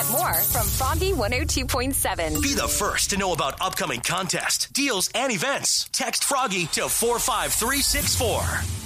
Get more from Froggy 102.7. Be the first to know about upcoming contests, deals, and events. Text Froggy to 45364.